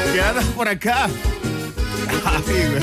¿Qué andas por acá? Ay, güey.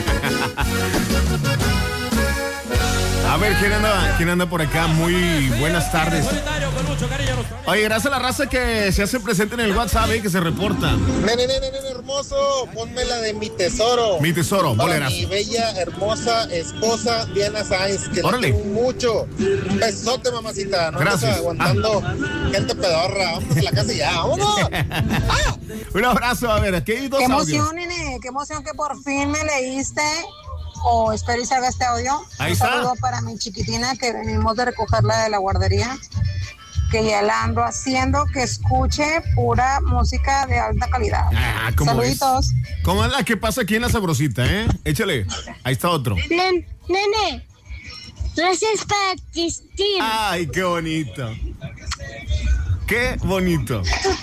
A ver, ¿quién anda por acá? Muy buenas tardes. Oye, gracias a la raza que se hace presente en el WhatsApp y que se reporta. Nene, hermoso, ponme la de mi tesoro. Mi tesoro, para boleras. mi bella, hermosa esposa, Diana Sáenz, que Órale. le quiero mucho. Un besote, mamacita. No Gracias. estás aguantando gente pedorra. Vamos a la casa ya, vámonos. Un abrazo, a ver, aquí hay dos Qué audios. emoción, nene, qué emoción que por fin me leíste. O espero y salga este audio. Ahí Un está. saludo para mi chiquitina que venimos de recogerla de la guardería, que ya la ando haciendo que escuche pura música de alta calidad. Ah, ¿cómo Saluditos. es? ¿Cómo es la que pasa aquí en la Sabrosita, Échale, ahí está otro. Nene, gracias por existir. Ay, qué bonito. Qué bonito.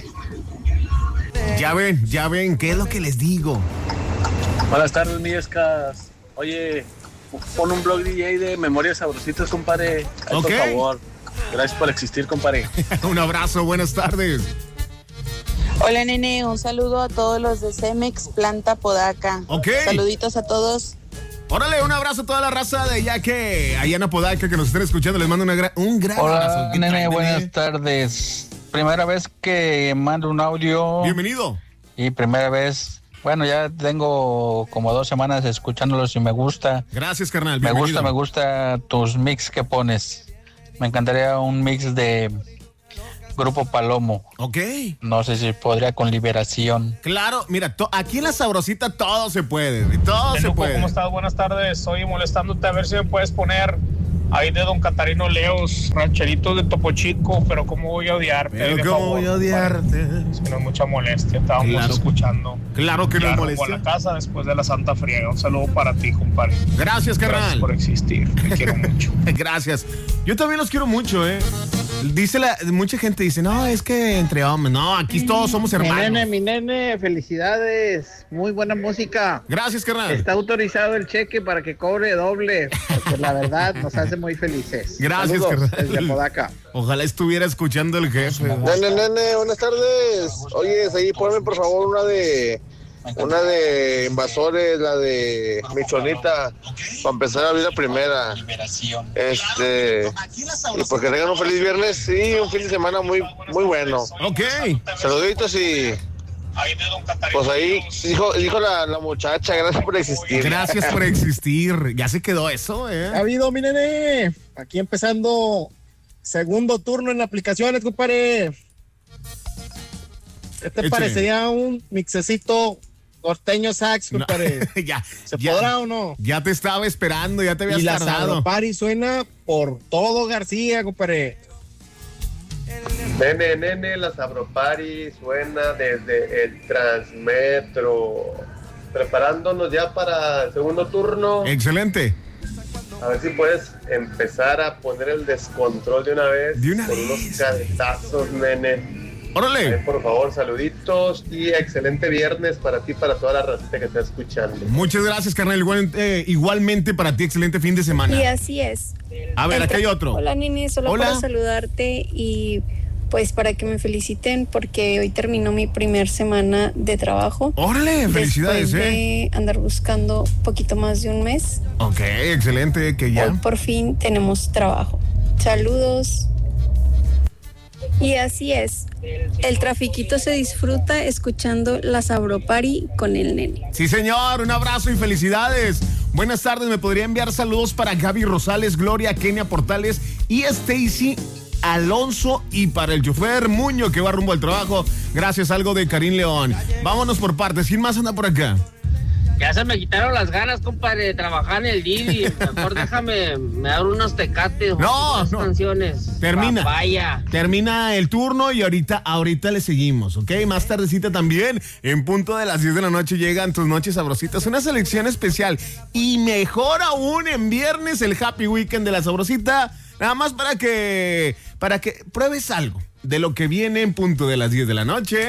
Ya ven, ¿qué es lo que les digo? Buenas tardes, mi escas. Oye, pon un blog DJ de Memorias Sabrositas, compadre. Ay, Ok. por favor. Gracias por existir, compadre. Un abrazo, buenas tardes. Hola, nene, un saludo a todos los de Cemex Planta Podaca. Ok. Saluditos a todos. Órale, un abrazo a toda la raza de allá en Apodaca que nos estén escuchando. Les mando un gran abrazo. Hola, ¿Qué nene, tal, buenas tardes. Primera vez que mando un audio. Bienvenido. Y primera vez, bueno, ya tengo como 2 semanas escuchándolos y me gusta. Gracias, carnal. Me Bienvenido. gusta tus mix que pones. Me encantaría un mix de Grupo Palomo. Ok. No sé si podría con Liberación. Claro, mira, aquí en la Sabrosita todo se puede, todo se puede. ¿Cómo estás? Buenas tardes. Estoy molestándote a ver si me puedes poner ahí de Don Catarino Leos, rancheritos de Topo Chico, pero cómo voy a odiarte. Pero de cómo favor, voy a odiarte. Si no es mucha molestia, estábamos Claro. escuchando. Claro que no es Ya rumbo molestia. a la casa después de la Santa Friega. Un saludo para ti, compadre. Gracias, carnal. Gracias por existir. Te quiero mucho. Gracias. Yo también los quiero mucho, mucha gente dice, no, es que entre hombres. No, aquí todos somos hermanos. Mi nene, felicidades. Muy buena música. Gracias, carnal. Está autorizado el cheque para que cobre doble, porque la verdad nos hace muy felices. Gracias, Saludos carnal. desde Apodaca. Ojalá estuviera escuchando el jefe. Nene, buenas tardes. Oye, ahí ponme por favor una de Invasores, la de Michonita, para empezar a abrir la primera. Y porque tengan un feliz viernes, sí, un fin de semana muy bueno. Ok. Saluditos y pues ahí dijo la muchacha, gracias por existir. Gracias por existir. Ya se quedó eso, Ha habido, mi nene. Aquí empezando segundo turno en aplicaciones, compadre. Échale. Parecería un mixecito norteño sax, compadre. Ya. ¿Se podrá o no? Ya te estaba esperando, ya te habías Y la tardado. Sabropari suena por todo García, compadre. Nene, la Sabropari suena desde el Transmetro. Preparándonos ya para el segundo turno. Excelente. A ver si puedes empezar a poner el descontrol de una vez. De una con vez. unos cabezazos, nene. Órale. Por favor, saluditos y excelente viernes para ti y para toda la racita que está escuchando. Muchas gracias, carnal. Igualmente para ti, excelente fin de semana. Y así es. A ver, aquí hay otro. Hola, Nini, solo Hola. para saludarte y pues para que me feliciten porque hoy terminó mi primer semana de trabajo. Órale, felicidades, Después de andar buscando poquito más de un mes. Ok, excelente, que ya. Hoy por fin tenemos trabajo. Saludos. Y así es. El trafiquito se disfruta escuchando la Sabropari con el nene. Sí, señor, un abrazo y felicidades. Buenas tardes, me podría enviar saludos para Gaby Rosales, Gloria, Kenia Portales y Stacy Alonso y para el chofer Muño que va rumbo al trabajo. Gracias, algo de Karim León. Vámonos por partes. ¿Quién más anda por acá? Ya se me quitaron las ganas, compadre, de trabajar en el Didi. Mejor déjame, me abro unos tecates. No. Canciones. Termina. Papaya. Termina el turno y ahorita le seguimos, ¿ok? Más tardecita también, en punto de las 10 de la noche llegan tus noches sabrositas. Una selección especial y mejor aún en viernes el Happy Weekend de la Sabrosita. Nada más para que pruebes algo de lo que viene en punto de las 10 de la noche.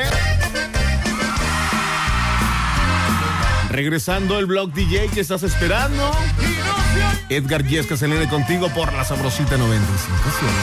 Regresando el blog DJ que estás esperando. Edgar Yesca se viene contigo por la Sabrosita 95.